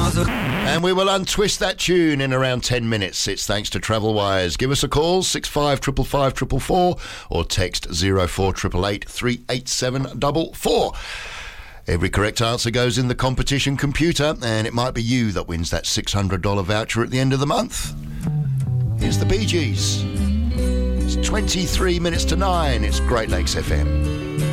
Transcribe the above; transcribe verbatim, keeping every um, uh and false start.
And we will untwist that tune in around ten minutes. It's thanks to Travel Wires. Give us a call, six five five five five four four, or text zero four eight eight eight three eight seven four four. Every correct answer goes in the competition computer, and it might be you that wins that six hundred dollars voucher at the end of the month. Here's the Bee Gees. It's twenty-three minutes to nine. It's Great Lakes F M.